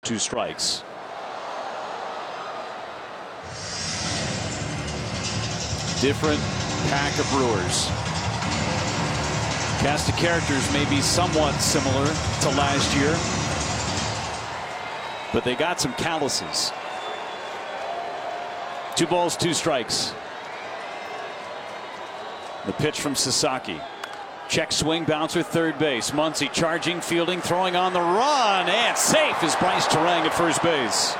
2 strikes. Different pack of Brewers. Cast of characters may be somewhat similar to last year, but they got some calluses. 2 balls, 2 strikes. The pitch from Sasaki. Check swing, bouncer, third base. Muncy charging, fielding, throwing on the run, and safe is Bryce Turang at first base.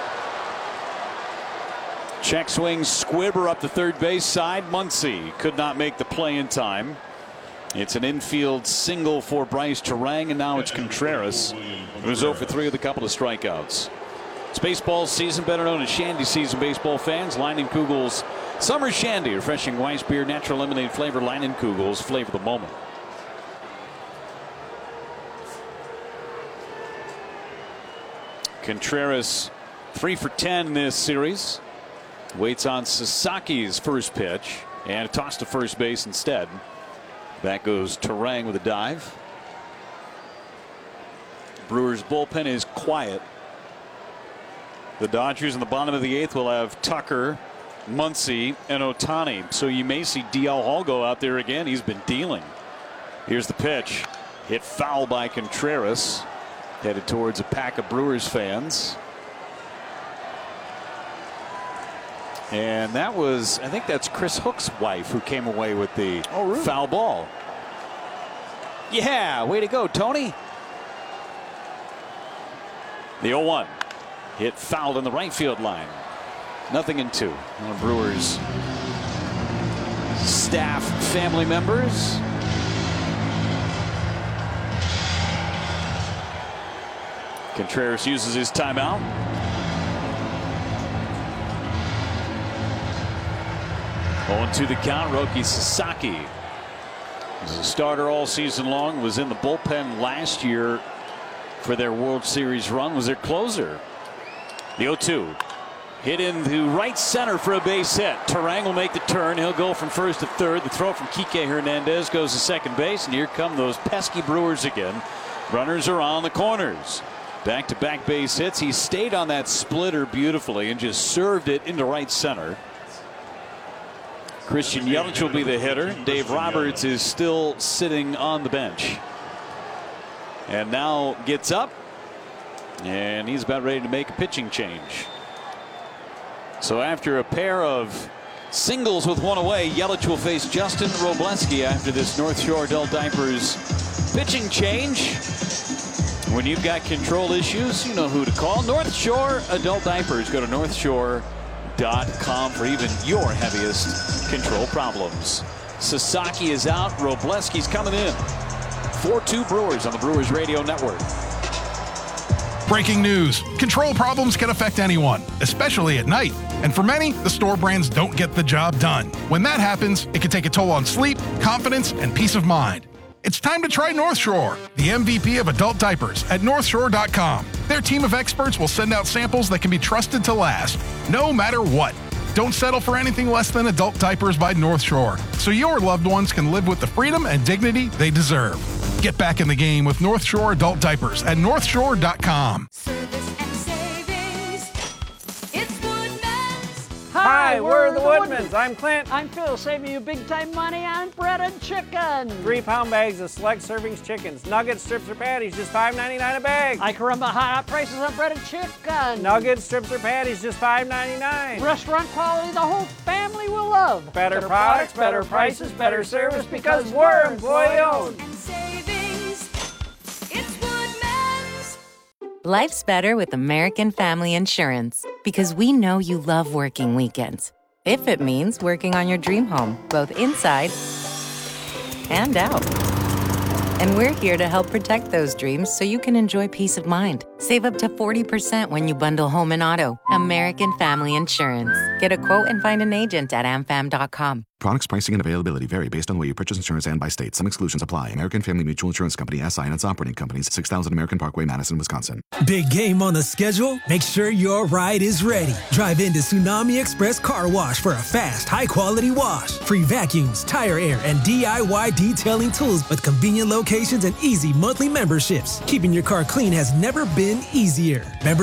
Check swing, squibber up the third base side. Muncy could not make the play in time. It's an infield single for Bryce Turang, and now it's Contreras, who's 0 for 3 with a couple of strikeouts. It's baseball season, better known as Shandy season, baseball fans. Leinenkugel's Summer Shandy, refreshing Weiss beer, natural lemonade flavor. Leinenkugel's flavor the moment. Contreras 3 for 10 this series. Waits on Sasaki's first pitch and a toss to first base instead. Back goes Turang with a dive. Brewers bullpen is quiet. The Dodgers in the bottom of the 8th will have Tucker, Muncy, and Ohtani. So you may see DL Hall go out there again. He's been dealing. Here's the pitch. Hit foul by Contreras. Headed towards a pack of Brewers fans. And that was, I think that's Chris Hook's wife who came away with the foul ball. Yeah, way to go, Tony. The 0-1. Hit fouled in the right field line. 0-2. One of Brewers' staff family members. Contreras uses his timeout. On to the count. Roki Sasaki was a starter all season long. Was in the bullpen last year for their World Series run. Was their closer. The 0-2. Hit into right center for a base hit. Turang will make the turn. He'll go from first to third. The throw from Kike Hernandez goes to second base. And here come those pesky Brewers again. Runners are on the corners. Back-to-back base hits. He stayed on that splitter beautifully and just served it into right center. Christian Yelich will be the hitter. Dave Roberts is still sitting on the bench. And now gets up. And he's about ready to make a pitching change. So after a pair of singles with one away, Yelich will face Justin Robleski after this North Shore Adult Diapers pitching change. When you've got control issues, you know who to call. North Shore Adult Diapers. Go to northshore.com for even your heaviest control problems. Sasaki is out. Robleski's coming in. 4-2 Brewers on the Brewers Radio Network. Breaking news. Control problems can affect anyone, especially at night. And for many, the store brands don't get the job done. When that happens, it can take a toll on sleep, confidence, and peace of mind. It's time to try North Shore, the MVP of adult diapers, at northshore.com. Their team of experts will send out samples that can be trusted to last, no matter what. Don't settle for anything less than adult diapers by North Shore, so your loved ones can live with the freedom and dignity they deserve. Get back in the game with North Shore Adult Diapers at northshore.com. Hi, we're the Woodmans. I'm Clint. I'm Phil, saving you big time money on bread and chicken. 3-pound bags of select servings chickens. Nuggets, strips, or patties, just $5.99 a bag. I can remember hot prices on bread and chicken. Nuggets, strips, or patties, just $5.99. Restaurant quality the whole family will love. Better products, better prices, better service, because we're employee owned. Life's better with American Family Insurance because we know you love working weekends. If it means working on your dream home, both inside and out. And we're here to help protect those dreams so you can enjoy peace of mind. Save up to 40% when you bundle home and auto. American Family Insurance. Get a quote and find an agent at amfam.com. Products, pricing, and availability vary based on where you purchase insurance and by state. Some exclusions apply. American Family Mutual Insurance Company, SI, and its operating companies, 6000 American Parkway, Madison, Wisconsin. Big game on the schedule? Make sure your ride is ready. Drive into Tsunami Express Car Wash for a fast, high-quality wash. Free vacuums, tire air, and DIY detailing tools with convenient locations and easy monthly memberships. Keeping your car clean has never been easier. Member